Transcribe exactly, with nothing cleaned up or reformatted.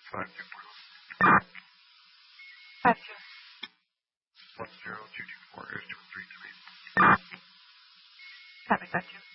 Five two four. Five two. One zero two two four is two three three. Copy, five two.